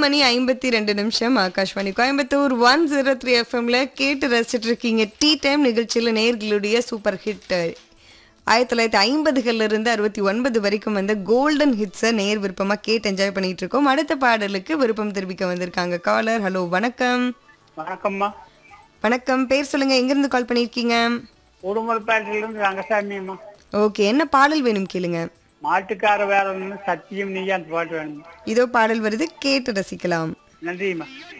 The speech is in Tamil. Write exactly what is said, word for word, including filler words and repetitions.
மணி ஐம்பத்தி ரெண்டு நிமிஷம் Akashvani Coimbatore one zero three எஃப்எம்ல கேட்டு ரசிச்சுட்டு இருக்கீங்க. டீ டைம் நிகழ்ச்சியில் நேர்களுடைய சூப்பர் ஹிட் ஆயிரத்தி தொள்ளாயிரத்தி ஐம்பதுகள்ல இருந்து அறுபத்தி ஒன்பது வரைக்கும் வந்து கோல்டன் ஹிட்ஸை நேர் விருப்பமா கேட்டு என்ஜாய் பண்ணிட்டு இருக்கோம். அடுத்த பாடலுக்கு விருப்பம் தெரிவிக்க வந்திருக்காங்க காலர். ஹலோ, வணக்கம். வணக்கம்மா. வணக்கம், பேர் சொல்லுங்க, எங்கிருந்து கால் பண்ணிருக்கீங்க? உடுமல்பேட்டையிலிருந்து ரங்கசாமி அம்மா. ஓகே, என்ன பாடல் வேணும் கேளுங்க. மாட்டுக்கார வேற ஒண்ணு சத்தியம் நீயா அந்த பாட்டு வேணும். இதோ பாடல் வருது, கேட்டு ரசிக்கலாம். நன்றிம்மா.